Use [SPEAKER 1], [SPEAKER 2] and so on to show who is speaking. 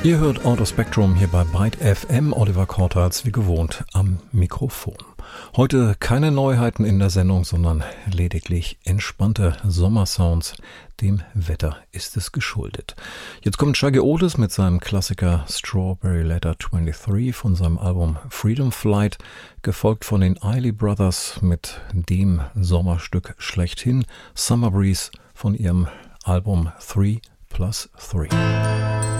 [SPEAKER 1] Ihr hört Auto Spectrum hier bei Byte FM. Oliver Kortharz wie gewohnt am Mikrofon. Heute keine Neuheiten in der Sendung, sondern lediglich entspannte Sommersounds. Dem Wetter ist es geschuldet. Jetzt kommt Shaggy Otis mit seinem Klassiker Strawberry Letter 23 von seinem Album Freedom Flight, gefolgt von den Isley Brothers mit dem Sommerstück schlechthin, Summer Breeze von ihrem Album 3+3.